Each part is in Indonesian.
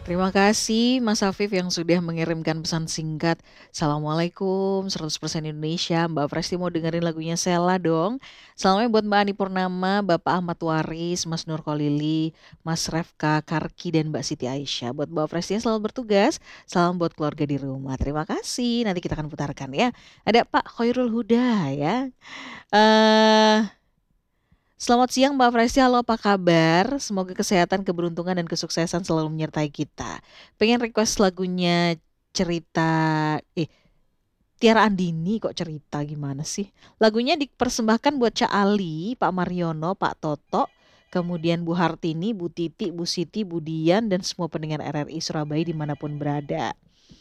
Terima kasih Mas Afif yang sudah mengirimkan pesan singkat. Assalamualaikum, 100% Indonesia. Mbak Presti mau dengerin lagunya Sela dong. Salamnya buat Mbak Ani Purnama, Bapak Ahmad Waris, Mas Nur Kolili, Mas Refka Karki, dan Mbak Siti Aisyah. Buat Mbak Presti yang selalu bertugas, salam buat keluarga di rumah. Terima kasih. Nanti kita akan putarkan ya. Ada Pak Khairul Huda ya. Eh Selamat siang Mbak Presti, halo apa kabar? Semoga kesehatan, keberuntungan, dan kesuksesan selalu menyertai kita. Pengen request lagunya cerita, eh Tiara Andini kok cerita gimana sih? Lagunya dipersembahkan buat Cak Ali, Pak Mariono, Pak Toto, kemudian Bu Hartini, Bu Titi, Bu Siti, Bu Dian, dan semua pendengar RRI Surabaya dimanapun berada.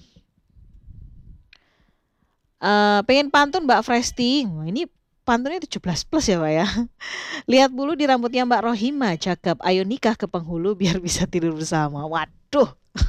Pengen pantun Mbak Presti, wah, ini pantunnya 17 plus ya Pak ya. Lihat bulu di rambutnya Mbak Rohima, cakep. Ayo nikah ke penghulu biar bisa tidur bersama. Waduh,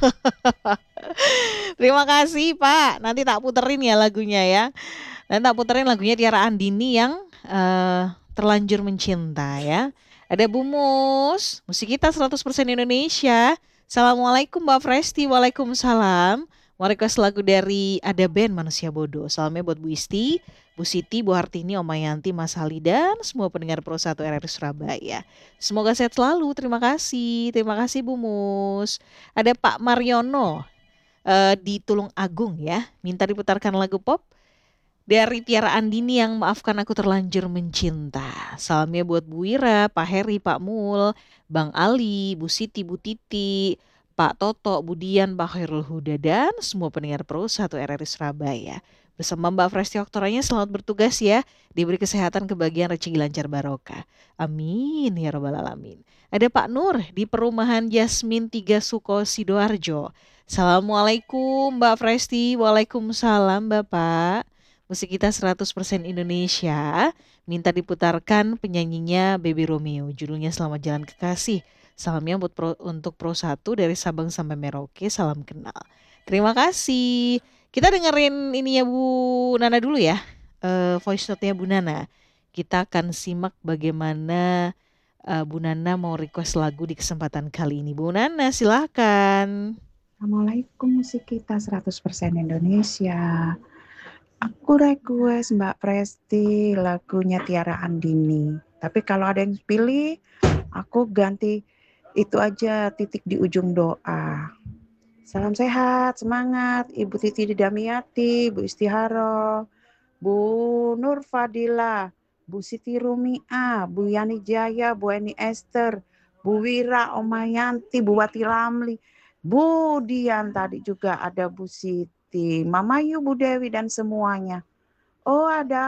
terima kasih Pak. Nanti tak puterin ya lagunya ya. Dan tak puterin lagunya Tiara Andini yang terlanjur mencinta ya. Ada Bu Mus, musik kita 100% Indonesia. Assalamualaikum Mbak Presti, Waalaikumsalam. Mau request lagu dari Ada Band Manusia Bodoh. Salamnya buat Bu Isti, Bu Siti, Bu Hartini, Om Mayanti, Mas Ali, dan semua pendengar Pro 1 RRI Surabaya. Semoga sehat selalu, terima kasih. Terima kasih Bu Mus. Ada Pak Mariono di Tulung Agung ya. Minta diputarkan lagu pop dari Tiara Andini yang maafkan aku terlanjur mencinta. Salamnya buat Bu Wira, Pak Heri, Pak Mul, Bang Ali, Bu Siti, Bu Titi, Pak Toto, Bu Dian, Pak Khairul Huda, dan semua pendengar Pro 1 RRI Surabaya. Bersama Mbak Presti Oktoranya selamat bertugas ya. Diberi kesehatan, kebahagiaan, rezeki lancar barokah. Amin ya robbal alamin. Ada Pak Nur di perumahan Yasmin 3 Suko Sidoarjo. Assalamualaikum Mbak Presti. Waalaikumsalam Bapak. Musik kita 100% Indonesia. Minta diputarkan penyanyinya Baby Romeo. Judulnya Selamat Jalan Kekasih. Salamnya untuk Pro 1 dari Sabang sampai Merauke. Salam kenal. Terima kasih. Kita dengerin ini ya Bu Nana dulu ya. Voice note-nya Bu Nana. Kita akan simak bagaimana Bu Nana mau request lagu di kesempatan kali ini. Bu Nana silahkan. Assalamualaikum, musik kita 100% Indonesia. Aku request Mbak Presti lagunya Tiara Andini. Tapi kalau ada yang pilih, aku ganti itu aja, titik di ujung doa. Salam sehat, semangat. Ibu Titi Damiati, Bu Istiharo, Bu Nur Fadila, Bu Siti Rumia, Bu Yani Jaya, Bu Eni Esther, Bu Wira, Omayanti, Bu Wati Lamli, Bu Dian tadi juga ada Bu Siti, Mama Yu, Bu Dewi dan semuanya. Oh ada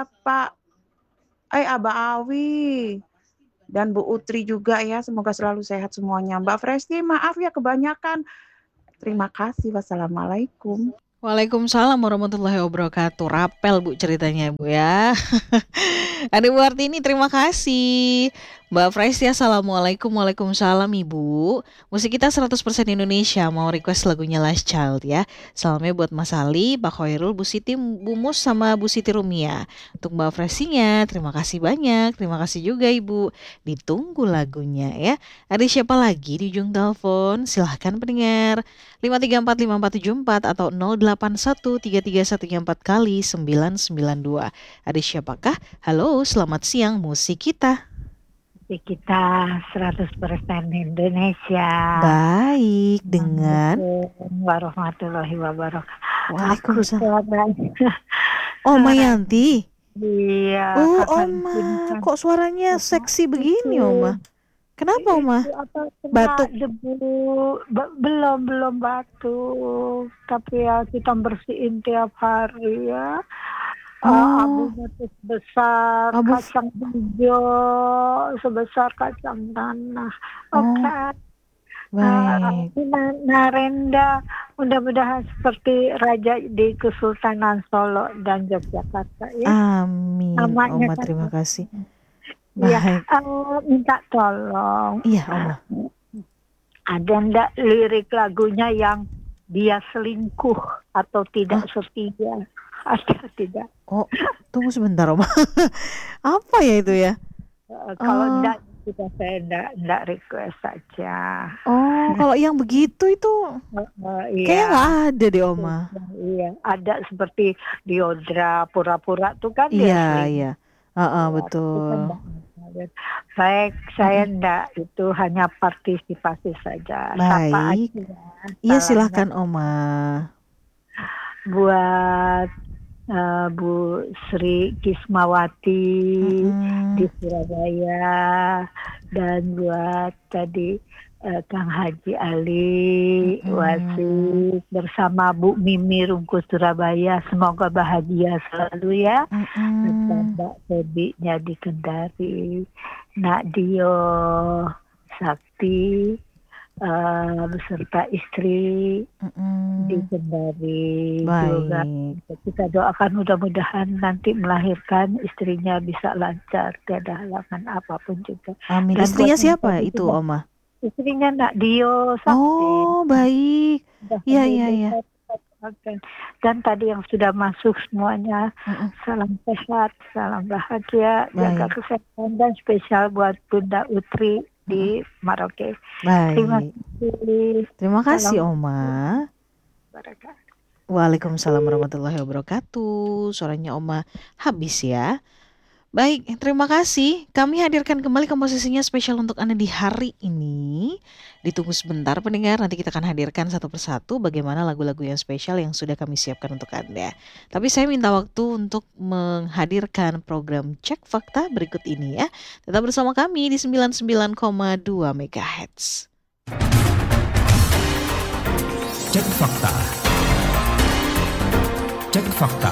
Aba Awi dan Bu Utri juga ya. Semoga selalu sehat semuanya. Mbak Presti maaf ya kebanyakan. Terima kasih. Wassalamualaikum. Waalaikumsalam warahmatullahi wabarakatuh. Rapel Bu ceritanya Bu ya. Ada Bu Artini, terima kasih. Mbak Presti, Assalamualaikum, Waalaikumsalam Ibu. Musik kita 100% Indonesia, mau request lagunya Last Child ya. Salamnya buat Mas Ali, Pak Khairul, Bu Siti, Bu Mus, sama Bu Siti Rumia. Untuk Mbak Prestinya, terima kasih banyak. Terima kasih juga Ibu. Ditunggu lagunya ya. Ada siapa lagi di ujung telepon? Silahkan pendengar. 5345474 atau 081331 kali 992. Ada siapakah? Halo, selamat siang musik kita. Musik kita 100% Indonesia. Baik, dengan Assalamualaikum warahmatullahi wabarakatuh. Waalaikumsalam. Oh, Mayanti. Iya. Oh, Oma, kok suaranya seksi begini, Oma? Kenapa, Oma? Batuk? Debu, belum batuk, tapi ya kita bersihin tiap hari ya. Abunya tuh sebesar kacang hijau, sebesar kacang tanah. Oke. Baik. Narenda mudah-mudahan seperti raja di Kesultanan Solo dan Yogyakarta ya. Amin. Namanya Oma, terima kasih. Baik. Ya, minta tolong. Iya, Oma. Ada enggak lirik lagunya yang dia selingkuh atau tidak setia? Ada tidak? Oh, tunggu sebentar, Oma. Apa ya itu ya? Kalau enggak kita saya enggak request saja. Oh, kalau yang begitu itu kayaknya Iya. nggak ada deh Oma. Iya, ada seperti Diodra pura-pura tuh kan dia Iya, sering. iya. Ya, itu kan Betul. enggak. Saya enggak, itu hanya partisipasi saja. Sapa Baik. aja ya. Iya, Salamnya silahkan Oma. buat Bu Sri Kismawati di Mm-mm. Surabaya, dan buat tadi Kang Haji Ali Mm-mm. Wasik bersama Bu Mimi Rungkut Surabaya. Semoga bahagia selalu ya. Mm-mm. Dan Mbak Febi-nya di Kendari, Nak Dio Sakti beserta istri di Mm-mm. Kendari juga. Baik. Kita doakan mudah-mudahan nanti melahirkan istrinya bisa lancar, tiada halangan apapun juga. Amin. Dan Istrinya buat yang siapa tadi itu sudah, Oma? istrinya Nak Dio Sakti. Oh, baik. Sudah Iya, hamil iya, iya. besar. Dan tadi yang sudah masuk semuanya, Mm-mm. salam sehat, salam bahagia, jaga Baik. kesehatan, dan spesial buat Bunda Utri di Maroke. Terima Baik. kasih. Terima kasih Salam Oma. barakatuh. Waalaikumsalam warahmatullahi wabarakatuh. Suaranya Oma habis ya. Baik, terima kasih. Kami hadirkan kembali komposisinya spesial untuk Anda di hari ini. Ditunggu sebentar pendengar, nanti kita akan hadirkan satu persatu bagaimana lagu-lagu yang spesial yang sudah kami siapkan untuk Anda. Tapi saya minta waktu untuk menghadirkan program Cek Fakta berikut ini ya. Tetap bersama kami di 99,2 MHz. Cek Fakta. Cek Fakta.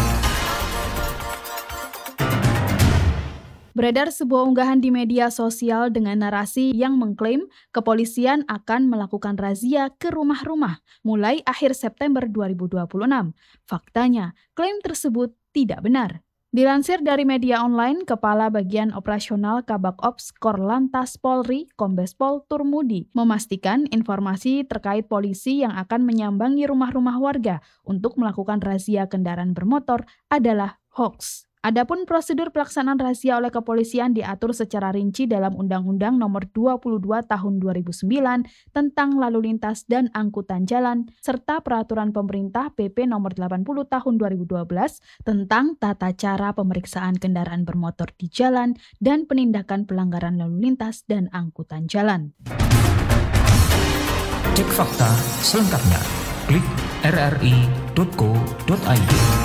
Beredar sebuah unggahan di media sosial dengan narasi yang mengklaim kepolisian akan melakukan razia ke rumah-rumah mulai akhir September 2026. Faktanya, klaim tersebut tidak benar. Dilansir dari media online, Kepala Bagian Operasional Kabak Ops Korlantas Polri, Kombes Pol Turmudi, memastikan informasi terkait polisi yang akan menyambangi rumah-rumah warga untuk melakukan razia kendaraan bermotor adalah hoax. Adapun prosedur pelaksanaan razia oleh kepolisian diatur secara rinci dalam Undang-Undang Nomor 22 Tahun 2009 tentang Lalu Lintas dan Angkutan Jalan serta Peraturan Pemerintah PP Nomor 80 Tahun 2012 tentang tata cara pemeriksaan kendaraan bermotor di jalan dan penindakan pelanggaran lalu lintas dan angkutan jalan. Cek Fakta selengkapnya. Klik rri.co.id.